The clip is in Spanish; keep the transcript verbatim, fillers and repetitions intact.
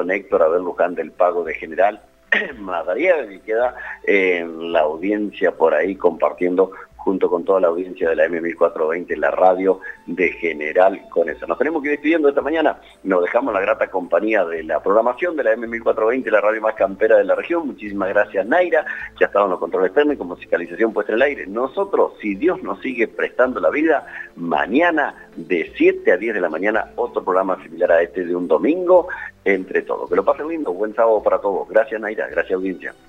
don Héctor Abel Luján del Pago de General Madariaga, que queda en la audiencia por ahí compartiendo junto con toda la audiencia de la M mil cuatrocientos veinte, la radio de General con eso. Nos tenemos que ir despidiendo esta mañana, nos dejamos la grata compañía de la programación de la M mil cuatrocientos veinte, la radio más campera de la región. Muchísimas gracias, Naira, que ha estado en los controles técnicos, musicalización puesta en el aire. Nosotros, si Dios nos sigue prestando la vida, mañana de siete a diez de la mañana, otro programa similar a este de un domingo, entre todos. Que lo pasen lindo, buen sábado para todos. Gracias, Naira, gracias, audiencia.